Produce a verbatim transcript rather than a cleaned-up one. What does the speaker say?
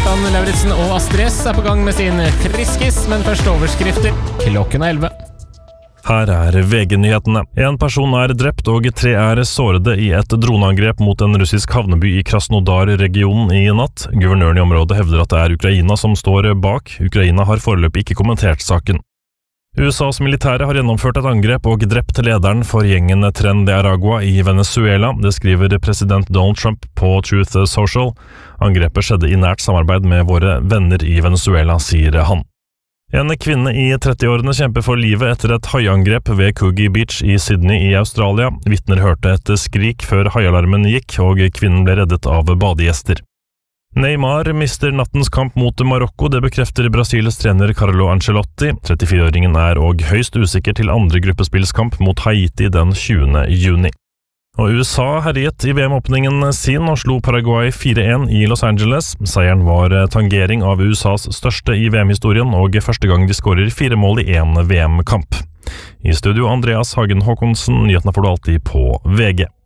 Kjartan Lauritzen og Astrid S er på gang med sin friskis, men først overskrifter klokken er elleve. Her er V G-nyhetene. En person er drept og tre er sårede i et droneangrep mot en russisk havneby i Krasnodar-regionen i natt. Guvernøren i området hevder at det er Ukraina som står bak. Ukraina har foreløpig ikke kommentert saken. U S A's militære har gjennomført et angrep og drept lederen for gjengen Tren de Aragua i Venezuela. Det skriver president Donald Trump på Truth Social. Angrepet skjedde i nært samarbeid med våre venner i Venezuela, sier han. En kvinne i trettiårene kjemper for livet etter et haiangrep ved Coogee Beach i Sydney i Australia. Vitner hørte et skrik før haialarmen gikk, og kvinnen ble reddet av badegjester. Neymar mister nattens kamp mot Marokko, det bekrefter Brasils trener Carlo Ancelotti. trettifire-åringen er og høyst usikker til andre gruppespillskamp mot Haiti den tjuende juni. Og U S A herjet i V M-åpningen sin og slo Paraguay fire en i Los Angeles. Seieren var tangering av U S A's største i V M-historien, og første gang de skårer fire mål i en V M-kamp. I studio Andreas Hagen Håkonsen, nyhetene får du alltid på V G.